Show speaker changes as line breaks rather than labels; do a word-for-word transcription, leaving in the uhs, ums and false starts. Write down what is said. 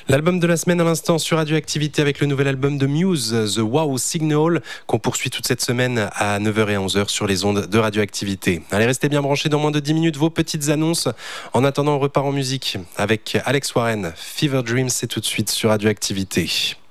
L'album de la semaine à l'instant sur Radioactivité avec le nouvel album de Muse, The Wow Signal, qu'on poursuit toute cette semaine à neuf heures et onze heures sur les ondes de Radioactivité. Allez, restez bien branchés, dans moins de dix minutes, vos petites annonces. En attendant, on repart en musique avec Alex Warren. Fever Dreams, c'est tout de suite sur Radioactivité.